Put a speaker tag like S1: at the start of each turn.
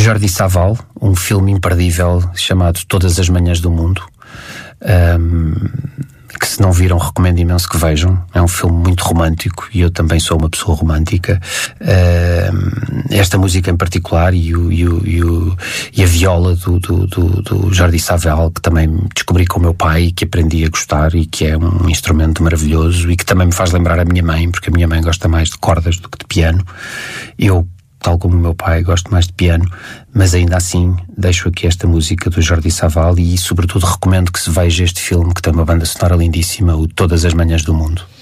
S1: Jordi Savall, um filme imperdível chamado Todas as Manhãs do Mundo, que se não viram recomendo imenso que vejam. É um filme muito romântico e eu também sou uma pessoa romântica. Esta música em particular e a viola do Jordi Savall, que também descobri com o meu pai, que aprendi a gostar e que é um instrumento maravilhoso e que também me faz lembrar a minha mãe, porque a minha mãe gosta mais de cordas do que de piano. Eu, tal como o meu pai, gosto mais de piano, mas ainda assim deixo aqui esta música do Jordi Savall e sobretudo recomendo que se veja este filme, que tem uma banda sonora lindíssima, o Todas as Manhãs do Mundo.